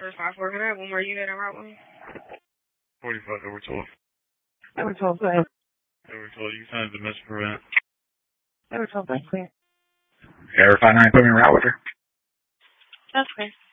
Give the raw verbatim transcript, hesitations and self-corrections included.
First five four, can I have one more unit on Route one? forty-five over twelve. Over twelve, go ahead. Over twelve, you signed the mess prevent. Over twelve, that's clear. Air five nine seven route with her. That's clear.